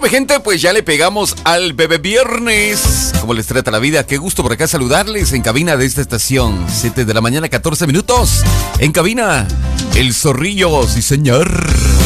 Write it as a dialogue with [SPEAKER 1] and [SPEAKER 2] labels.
[SPEAKER 1] mi gente, pues ya le pegamos al bebé viernes. ¿Cómo les trata la vida? Qué gusto por acá saludarles en cabina de esta estación. 7 de la mañana, 14 minutos. En cabina, El Zorrillo, sí señor.